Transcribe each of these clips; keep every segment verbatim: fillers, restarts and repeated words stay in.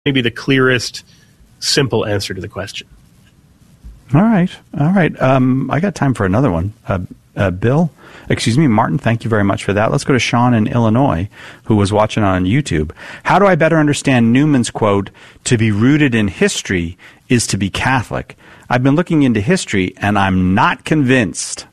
maybe the clearest, simple answer to the question. All right. All right. Um, I got time for another one. Uh, uh, Bill, excuse me, Martin, thank you very much for that. Let's go to Sean in Illinois, who was watching on YouTube. How do I better understand Newman's quote, "To be rooted in history is to be Catholic"? I've been looking into history, and I'm not convinced.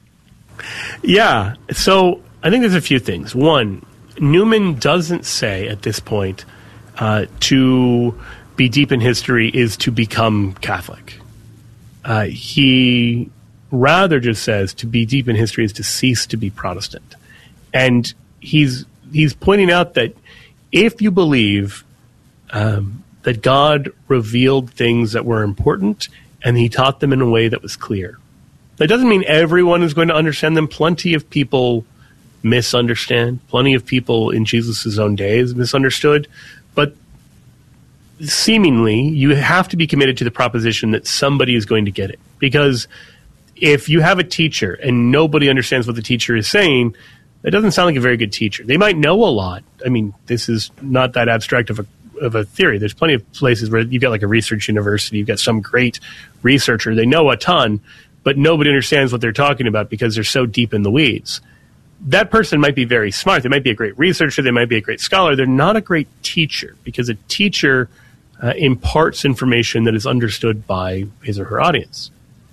Yeah. So I think there's a few things. One, Newman doesn't say at this point uh, to be deep in history is to become Catholic. Uh, he rather just says to be deep in history is to cease to be Protestant. And he's he's pointing out that if you believe um, that God revealed things that were important and he taught them in a way that was clear, that doesn't mean everyone is going to understand them. Plenty of people misunderstand. Plenty of people in Jesus' own days misunderstood. But seemingly, you have to be committed to the proposition that somebody is going to get it. Because if you have a teacher and nobody understands what the teacher is saying, that doesn't sound like a very good teacher. They might know a lot. I mean, this is not that abstract of a of a theory. There's plenty of places where you've got like a research university, you've got some great researcher, they know a ton, but nobody understands what they're talking about because they're so deep in the weeds. That person might be very smart. They might be a great researcher. They might be a great scholar. They're not a great teacher because a teacher uh, imparts information that is understood by his or her audience.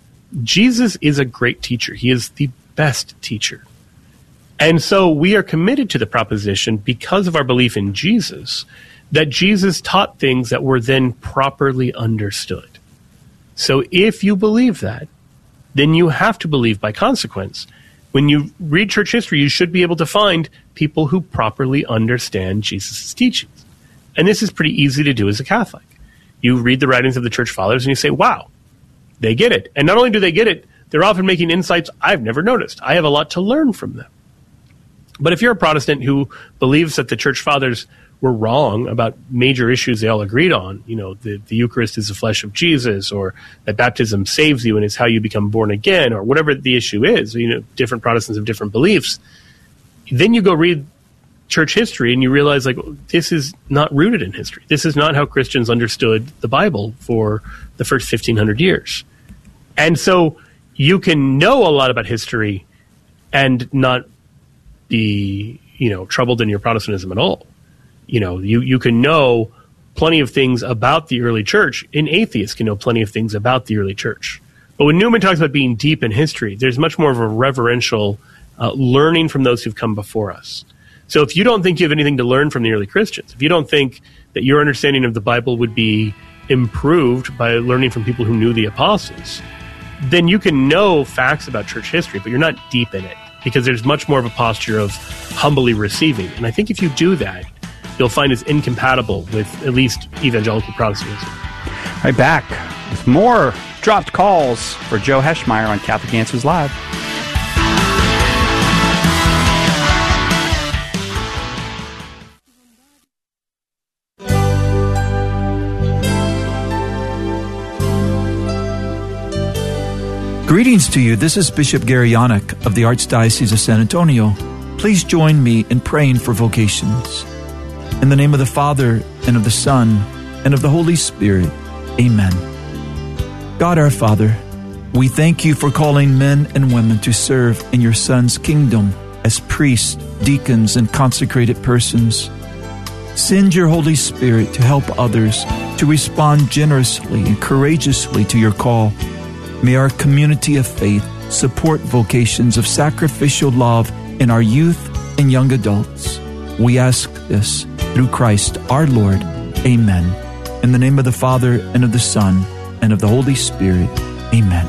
Jesus is a great teacher. He is the best teacher. And so we are committed to the proposition because of our belief in Jesus that Jesus taught things that were then properly understood. So if you believe that, then you have to believe by consequence. When you read church history, you should be able to find people who properly understand Jesus' teachings. And this is pretty easy to do as a Catholic. You read the writings of the church fathers and you say, wow, they get it. And not only do they get it, they're often making insights I've never noticed. I have a lot to learn from them. But if you're a Protestant who believes that the church fathers were wrong about major issues they all agreed on, you know, the, the Eucharist is the flesh of Jesus, or that baptism saves you and it's how you become born again, or whatever the issue is, you know, different Protestants have different beliefs, then you go read church history and you realize, like, this is not rooted in history. This is not how Christians understood the Bible for the first fifteen hundred years. And so you can know a lot about history and not be, you know, troubled in your Protestantism at all. You know, you, you can know plenty of things about the early church. An atheist can know plenty of things about the early church. But when Newman talks about being deep in history, there's much more of a reverential uh, learning from those who've come before us. So if you don't think you have anything to learn from the early Christians, if you don't think that your understanding of the Bible would be improved by learning from people who knew the apostles, then you can know facts about church history, but you're not deep in it because there's much more of a posture of humbly receiving. And I think if you do that, you'll find it's incompatible with at least evangelical Protestantism. Right back with more dropped calls for Joe Heschmeyer on Catholic Answers Live. Greetings to you. This is Bishop Gary Yannick of the Archdiocese of San Antonio. Please join me in praying for vocations. In the name of the Father, and of the Son, and of the Holy Spirit. Amen. God our Father, we thank you for calling men and women to serve in your Son's kingdom as priests, deacons, and consecrated persons. Send your Holy Spirit to help others to respond generously and courageously to your call. May our community of faith support vocations of sacrificial love in our youth and young adults. We ask this through Christ our Lord. Amen. In the name of the Father, and of the Son, and of the Holy Spirit. Amen.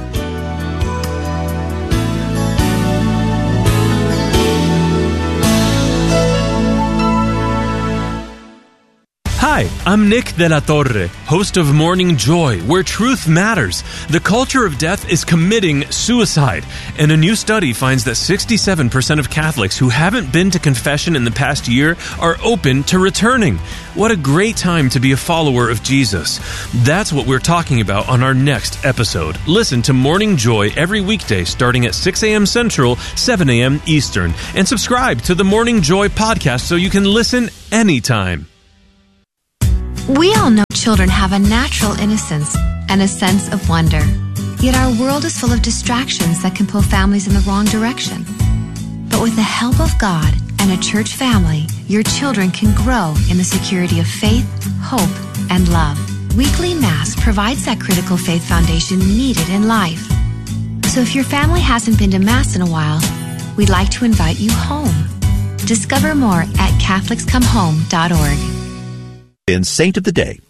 Hi, I'm Nick De La Torre, host of Morning Joy, where truth matters. The culture of death is committing suicide, and a new study finds that sixty-seven percent of Catholics who haven't been to confession in the past year are open to returning. What a great time to be a follower of Jesus. That's what we're talking about on our next episode. Listen to Morning Joy every weekday starting at six a.m. Central, seven a.m. Eastern, and subscribe to the Morning Joy podcast so you can listen anytime. We all know children have a natural innocence and a sense of wonder. Yet our world is full of distractions that can pull families in the wrong direction. But with the help of God and a church family, your children can grow in the security of faith, hope, and love. Weekly Mass provides that critical faith foundation needed in life. So if your family hasn't been to Mass in a while, we'd like to invite you home. Discover more at Catholics Come Home dot org. In Saint of the Day.